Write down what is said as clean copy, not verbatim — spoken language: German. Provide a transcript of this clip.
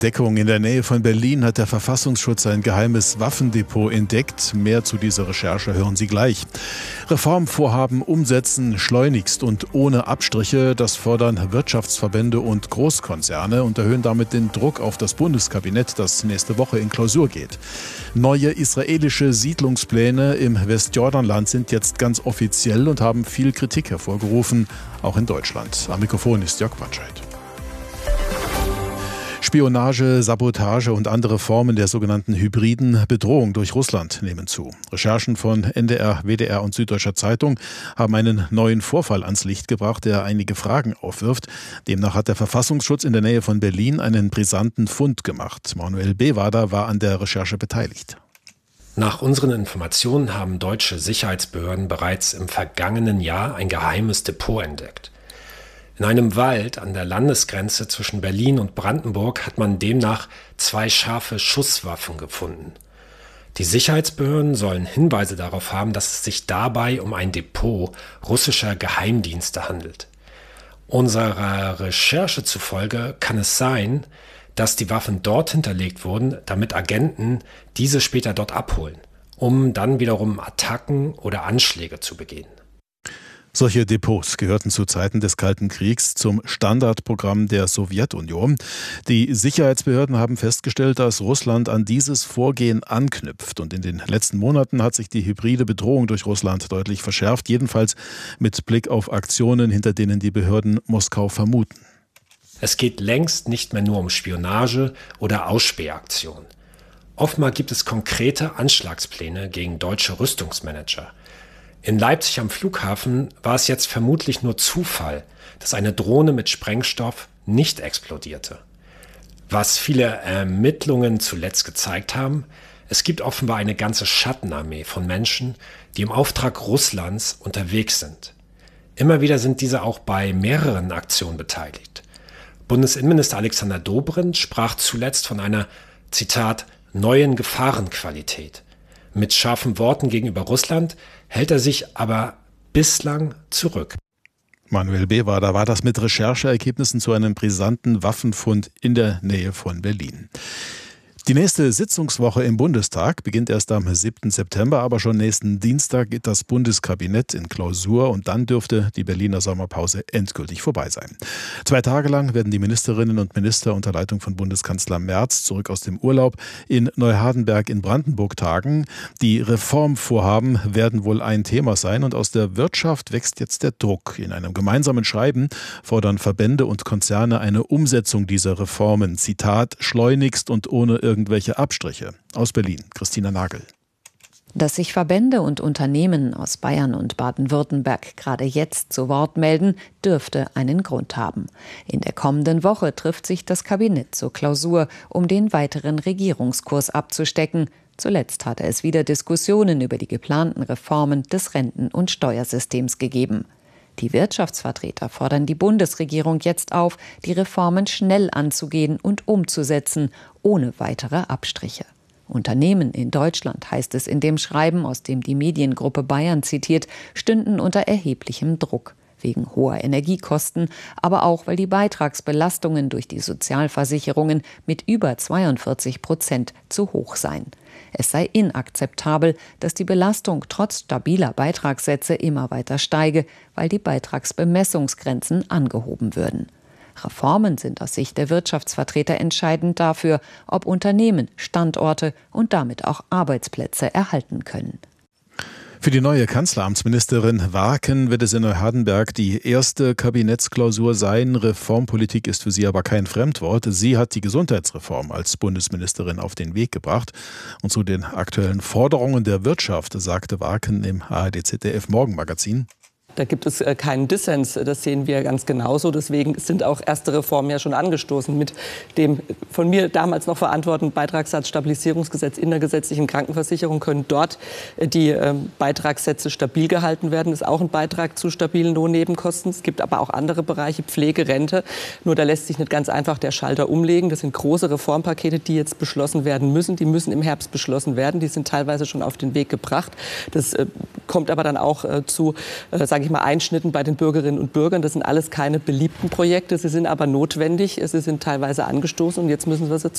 Deckung. In der Nähe von Berlin hat der Verfassungsschutz ein geheimes Waffendepot entdeckt. Mehr zu dieser Recherche hören Sie gleich. Reformvorhaben umsetzen, schleunigst und ohne Abstriche. Das fordern Wirtschaftsverbände und Großkonzerne und erhöhen damit den Druck auf das Bundeskabinett, das nächste Woche in Klausur geht. Neue israelische Siedlungspläne im Westjordanland sind jetzt ganz offiziell und haben viel Kritik hervorgerufen, auch in Deutschland. Am Mikrofon ist Jörg Watscheid. Spionage, Sabotage und andere Formen der sogenannten hybriden Bedrohung durch Russland nehmen zu. Recherchen von NDR, WDR und Süddeutscher Zeitung haben einen neuen Vorfall ans Licht gebracht, der einige Fragen aufwirft. Demnach hat der Verfassungsschutz in der Nähe von Berlin einen brisanten Fund gemacht. Manuel Bewader war an der Recherche beteiligt. Nach unseren Informationen haben deutsche Sicherheitsbehörden bereits im vergangenen Jahr ein geheimes Depot entdeckt. In einem Wald an der Landesgrenze zwischen Berlin und Brandenburg hat man demnach 2 scharfe Schusswaffen gefunden. Die Sicherheitsbehörden sollen Hinweise darauf haben, dass es sich dabei um ein Depot russischer Geheimdienste handelt. Unserer Recherche zufolge kann es sein, dass die Waffen dort hinterlegt wurden, damit Agenten diese später dort abholen, um dann wiederum Attacken oder Anschläge zu begehen. Solche Depots gehörten zu Zeiten des Kalten Kriegs zum Standardprogramm der Sowjetunion. Die Sicherheitsbehörden haben festgestellt, dass Russland an dieses Vorgehen anknüpft. Und in den letzten Monaten hat sich die hybride Bedrohung durch Russland deutlich verschärft, jedenfalls mit Blick auf Aktionen, hinter denen die Behörden Moskau vermuten. Es geht längst nicht mehr nur um Spionage oder Ausspähaktionen. Oftmals gibt es konkrete Anschlagspläne gegen deutsche Rüstungsmanager. In Leipzig am Flughafen war es jetzt vermutlich nur Zufall, dass eine Drohne mit Sprengstoff nicht explodierte. Was viele Ermittlungen zuletzt gezeigt haben, es gibt offenbar eine ganze Schattenarmee von Menschen, die im Auftrag Russlands unterwegs sind. Immer wieder sind diese auch bei mehreren Aktionen beteiligt. Bundesinnenminister Alexander Dobrindt sprach zuletzt von einer, Zitat, neuen Gefahrenqualität. Mit scharfen Worten gegenüber Russland hält er sich aber bislang zurück. Manuel Bewader war das mit Rechercheergebnissen zu einem brisanten Waffenfund in der Nähe von Berlin. Die nächste Sitzungswoche im Bundestag beginnt erst am 7. September, aber schon nächsten Dienstag geht das Bundeskabinett in Klausur und dann dürfte die Berliner Sommerpause endgültig vorbei sein. 2 Tage lang werden die Ministerinnen und Minister unter Leitung von Bundeskanzler Merz zurück aus dem Urlaub in Neuhardenberg in Brandenburg tagen. Die Reformvorhaben werden wohl ein Thema sein und aus der Wirtschaft wächst jetzt der Druck. In einem gemeinsamen Schreiben fordern Verbände und Konzerne eine Umsetzung dieser Reformen. Zitat, schleunigst und ohne irgendwelche Abstriche. Aus Berlin, Christina Nagel. Dass sich Verbände und Unternehmen aus Bayern und Baden-Württemberg gerade jetzt zu Wort melden, dürfte einen Grund haben. In der kommenden Woche trifft sich das Kabinett zur Klausur, um den weiteren Regierungskurs abzustecken. Zuletzt hatte es wieder Diskussionen über die geplanten Reformen des Renten- und Steuersystems gegeben. Die Wirtschaftsvertreter fordern die Bundesregierung jetzt auf, die Reformen schnell anzugehen und umzusetzen, ohne weitere Abstriche. Unternehmen in Deutschland, heißt es in dem Schreiben, aus dem die Mediengruppe Bayern zitiert, stünden unter erheblichem Druck. Wegen hoher Energiekosten, aber auch, weil die Beitragsbelastungen durch die Sozialversicherungen mit über 42% zu hoch seien. Es sei inakzeptabel, dass die Belastung trotz stabiler Beitragssätze immer weiter steige, weil die Beitragsbemessungsgrenzen angehoben würden. Reformen sind aus Sicht der Wirtschaftsvertreter entscheidend dafür, ob Unternehmen Standorte und damit auch Arbeitsplätze erhalten können. Für die neue Kanzleramtsministerin Warken wird es in Neuhardenberg die erste Kabinettsklausur sein. Reformpolitik ist für sie aber kein Fremdwort. Sie hat die Gesundheitsreform als Bundesministerin auf den Weg gebracht. Und zu den aktuellen Forderungen der Wirtschaft sagte Warken im ARD-ZDF-Morgenmagazin: Da gibt es keinen Dissens, das sehen wir ganz genauso. Deswegen sind auch erste Reformen ja schon angestoßen mit dem von mir damals noch verantworteten Beitragssatzstabilisierungsgesetz in der gesetzlichen Krankenversicherung. Können dort die Beitragssätze stabil gehalten werden. Das ist auch ein Beitrag zu stabilen Lohnnebenkosten. Es gibt aber auch andere Bereiche, Pflege, Rente. Nur da lässt sich nicht ganz einfach der Schalter umlegen. Das sind große Reformpakete, die jetzt beschlossen werden müssen. Die müssen im Herbst beschlossen werden. Die sind teilweise schon auf den Weg gebracht. Das kommt aber dann auch zu, sage ich mal, Einschnitten bei den Bürgerinnen und Bürgern. Das sind alles keine beliebten Projekte. Sie sind aber notwendig. Sie sind teilweise angestoßen und jetzt müssen wir sie